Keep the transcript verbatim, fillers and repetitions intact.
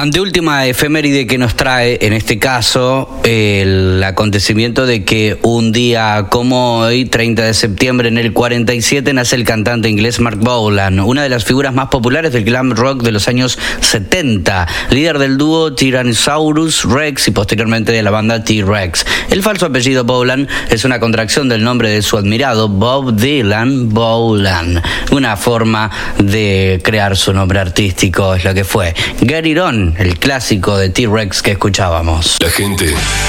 Anteúltima efeméride que nos trae, en este caso, el acontecimiento de que un día como hoy, treinta de septiembre en el cuarenta y siete, nace el cantante inglés Marc Bolan, una de las figuras más populares del glam rock de los años setenta, líder del dúo Tyrannosaurus Rex y posteriormente de la banda T-Rex. El falso apellido Bolan es una contracción del nombre de su admirado Bob Dylan Bolan, una forma de crear su nombre artístico, es lo que fue Get It On, el clásico de T-Rex que escuchábamos. La gente